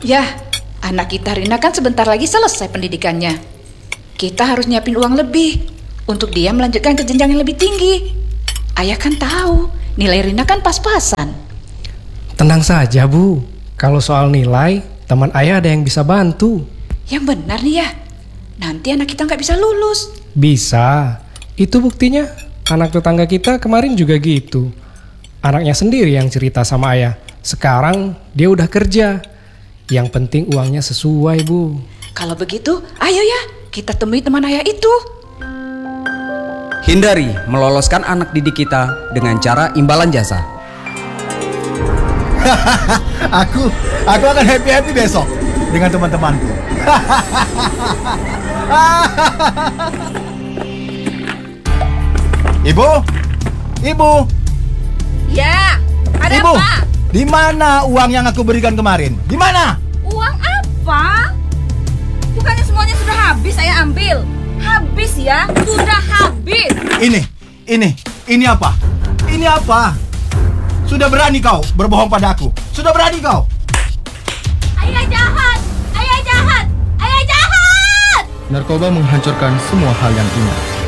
Yah, anak kita Rina kan sebentar lagi selesai pendidikannya. Kita harus nyiapin uang lebih untuk dia melanjutkan ke jenjang yang lebih tinggi. Ayah kan tahu, nilai Rina kan pas-pasan. Tenang saja, Bu. Kalau soal nilai, teman ayah ada yang bisa bantu. Yang benar nih ya, nanti anak kita nggak bisa lulus. Bisa. Itu buktinya. Anak tetangga kita kemarin juga gitu. Anaknya sendiri yang cerita sama ayah. Sekarang dia udah kerja. Yang penting uangnya sesuai, Bu. Kalau begitu, ayo ya, kita temui teman ayah itu. Hindari meloloskan anak didik kita dengan cara imbalan jasa. Aku akan happy besok dengan teman-temanku. Ibu. Ya, ada Ibu, apa? di mana uang yang aku berikan kemarin? Di mana? Uang apa? Bukannya semuanya sudah habis saya ambil? Habis ya, sudah habis. Ini apa? Ini apa? Sudah berani kau berbohong padaku? Sudah berani kau? Ayah jahat! Ayah jahat! Ayah jahat! Narkoba menghancurkan semua hal yang indah.